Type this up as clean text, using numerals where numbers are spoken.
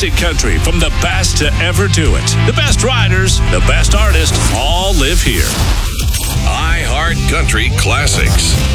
classic country from the best to ever do it. The best riders, the best artists, all live here. iHeart Country Classics.